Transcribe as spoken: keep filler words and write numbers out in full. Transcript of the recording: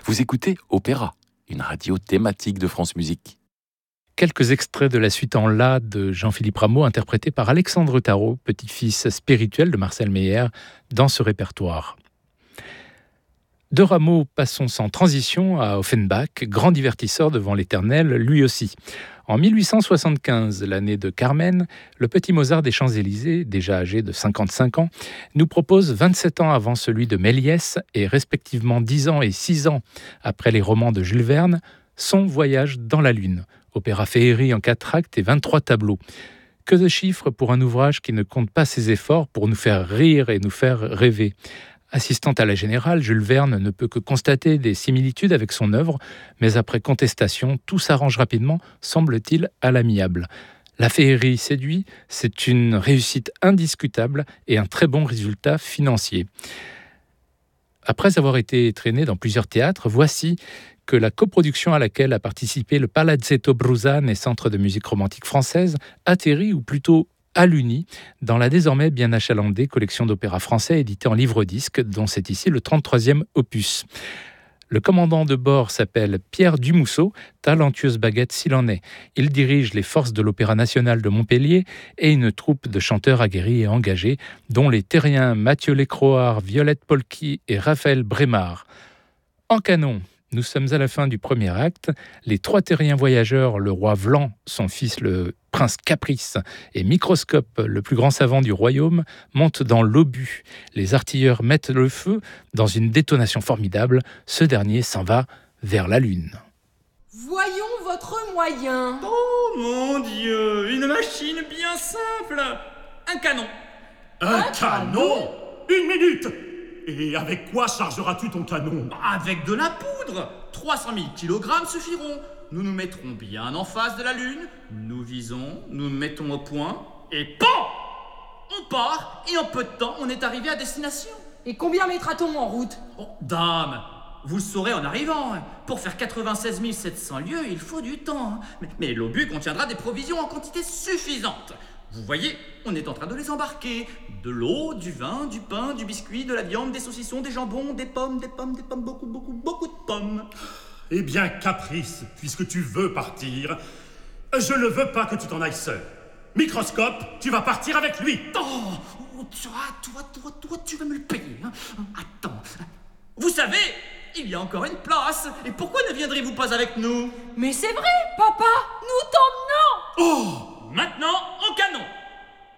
Vous écoutez Opéra, une radio thématique de France Musique. Quelques extraits de la suite en La de Jean-Philippe Rameau, interprété par Alexandre Tarot, petit-fils spirituel de Marcel Meyer, dans ce répertoire. De Rameau, passons sans transition à Offenbach, grand divertisseur devant l'Éternel, lui aussi. En mille huit cent soixante-quinze, l'année de Carmen, le petit Mozart des Champs-Élysées, déjà âgé de cinquante-cinq ans, nous propose vingt-sept ans avant celui de Méliès et respectivement dix ans et six ans après les romans de Jules Verne, son Voyage dans la Lune, opéra féerie en quatre actes et vingt-trois tableaux. Que de chiffres pour un ouvrage qui ne compte pas ses efforts pour nous faire rire et nous faire rêver. Assistant à la générale, Jules Verne ne peut que constater des similitudes avec son œuvre, mais après contestation, tout s'arrange rapidement, semble-t-il, à l'amiable. La féerie séduit, c'est une réussite indiscutable et un très bon résultat financier. Après avoir été traîné dans plusieurs théâtres, voici que la coproduction à laquelle a participé le Palazzetto Bruzane et Centre de musique romantique française atterrit, ou plutôt à l'Uni, dans la désormais bien achalandée collection d'opéras français éditée en livre-disque, dont c'est ici le trente-troisième opus. Le commandant de bord s'appelle Pierre Dumousseau, talentueuse baguette s'il en est. Il dirige les forces de l'Opéra national de Montpellier et une troupe de chanteurs aguerris et engagés, dont les terriens Mathieu Lécroard, Violette Polky et Raphaël Brémard. En canon, nous sommes à la fin du premier acte. Les trois terriens voyageurs, le roi Vlan, son fils le prince Caprice et Microscope, le plus grand savant du royaume, montent dans l'obus. Les artilleurs mettent le feu. Dans une détonation formidable, ce dernier s'en va vers la lune. Voyons votre moyen. Oh mon Dieu, une machine bien simple. Un canon. Un, Un canon, canon Une minute. Et avec quoi chargeras-tu ton canon? Avec de la poudre. trois cent mille kilogrammes suffiront. Nous nous mettrons bien en face de la Lune. Nous visons, nous mettons au point. Et PAM! On part, et en peu de temps, on est arrivé à destination. Et combien mettra-t-on en route? Oh, dame, vous le saurez en arrivant. Pour faire quatre-vingt-seize mille sept cents lieues, il faut du temps. Mais, mais l'obus contiendra des provisions en quantité suffisante. Vous voyez, on est en train de les embarquer. De l'eau, du vin, du pain, du biscuit, de la viande, des saucissons, des jambons, des pommes, des pommes, des pommes, beaucoup, beaucoup, beaucoup de pommes. Eh bien, Caprice, puisque tu veux partir, je ne veux pas que tu t'en ailles seul. Microscope, tu vas partir avec lui. Oh, toi, toi, toi, toi, tu vas me le payer. Hein. Attends, vous savez, il y a encore une place. Et pourquoi ne viendrez-vous pas avec nous? Mais c'est vrai, papa, nous t'emmenons. Oh, maintenant, au canon.